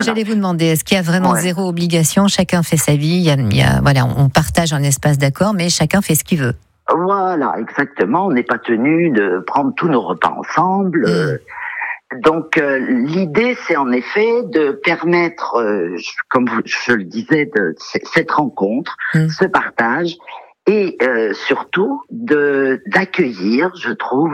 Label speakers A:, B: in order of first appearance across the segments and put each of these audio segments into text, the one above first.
A: j'allais vous demander, est-ce qu'il y a vraiment zéro obligation? Chacun fait sa vie, voilà, on partage un espace d'accord, mais chacun fait ce qu'il veut.
B: Voilà, exactement. On n'est pas tenu de prendre tous nos repas ensemble. Donc l'idée, c'est en effet de permettre, comme je le disais, cette rencontre, ce partage, et surtout d'accueillir, je trouve.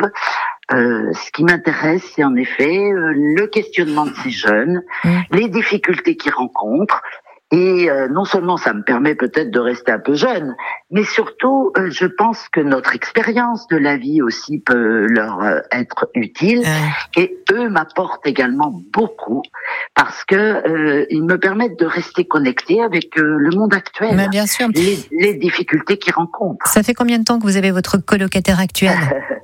B: Ce qui m'intéresse, c'est en effet le questionnement de ces jeunes, les difficultés qu'ils rencontrent. Et non seulement ça me permet peut-être de rester un peu jeune, mais surtout, je pense que notre expérience de la vie aussi peut leur être utile. Et eux m'apportent également beaucoup parce que ils me permettent de rester connecté avec le monde actuel.
A: Mais bien sûr.
B: Les difficultés qu'ils rencontrent.
A: Ça fait combien de temps que vous avez votre colocataire actuel?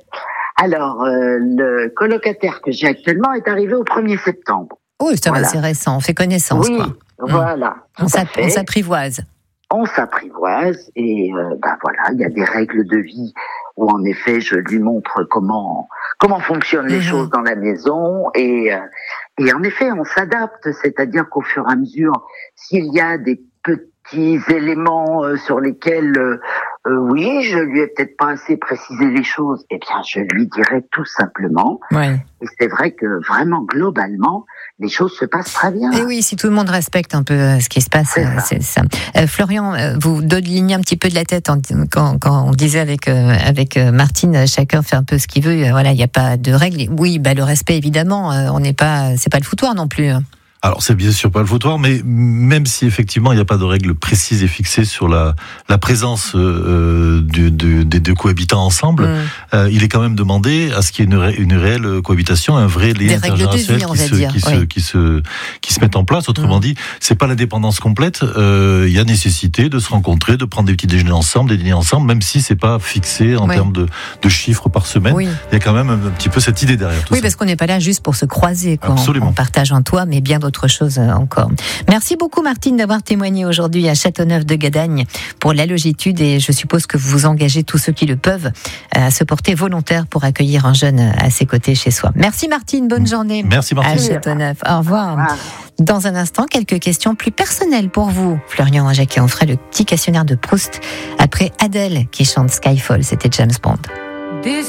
B: Alors, le colocataire que j'ai actuellement est arrivé au 1er septembre.
A: Oh, ça va, c'est récent, on fait connaissance, quoi.
B: Voilà.
A: On s'apprivoise.
B: On s'apprivoise et voilà, il y a des règles de vie où en effet je lui montre comment fonctionnent les choses dans la maison et en effet on s'adapte, c'est-à-dire qu'au fur et à mesure, s'il y a des petits éléments sur lesquels oui, je lui ai peut-être pas assez précisé les choses, eh bien je lui dirai tout simplement. Et c'est vrai que vraiment globalement les choses se passent très bien.
A: Et oui, si tout le monde respecte un peu ce qui se passe, c'est ça. Florian, vous donniez un petit peu de la tête quand on disait avec Martine, chacun fait un peu ce qu'il veut. Voilà, il n'y a pas de règles. Oui, le respect évidemment. C'est pas le foutoir non plus.
C: Alors c'est bien sûr pas le foutoir, mais même si effectivement il n'y a pas de règles précises et fixées sur la présence des deux cohabitants ensemble, il est quand même demandé à ce qu'il y ait une réelle cohabitation, un vrai lien intergénérationnel qui se mette en place. Autrement dit, c'est pas l'indépendance complète. Il y a nécessité de se rencontrer, de prendre des petits déjeuners ensemble, des dîners ensemble, même si c'est pas fixé en termes de chiffres par semaine. Il y a quand même un petit peu cette idée derrière tout ça.
A: Oui, parce qu'on n'est pas là juste pour se croiser, quoi.
C: Absolument.
A: On partage un toit, mais bien d'autres choses encore. Merci beaucoup Martine d'avoir témoigné aujourd'hui à Châteauneuf-de-Gadagne pour la longitude, et je suppose que vous engagez tous ceux qui le peuvent à se porter volontaire pour accueillir un jeune à ses côtés chez soi. Merci Martine, bonne journée.
C: Merci Martine.
A: À Châteauneuf. Au revoir. Dans un instant, quelques questions plus personnelles pour vous. Florian Jacquet, on fera le petit questionnaire de Proust après Adèle qui chante Skyfall, c'était James Bond.